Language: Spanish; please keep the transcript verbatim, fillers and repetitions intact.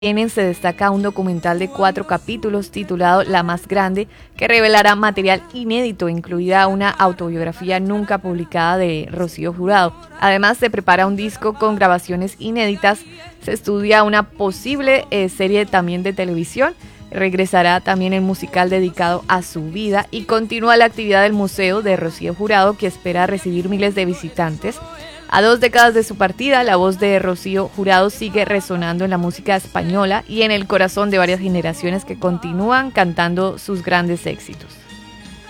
Se destaca un documental de cuatro capítulos titulado La Más Grande, que revelará material inédito, incluida una autobiografía nunca publicada de Rocío Jurado. Además, se prepara un disco con grabaciones inéditas, se estudia una posible eh, serie también de televisión, regresará también el musical dedicado a su vida y continúa la actividad del Museo de Rocío Jurado, que espera recibir miles de visitantes. A dos décadas de su partida, la voz de Rocío Jurado sigue resonando en la música española y en el corazón de varias generaciones que continúan cantando sus grandes éxitos.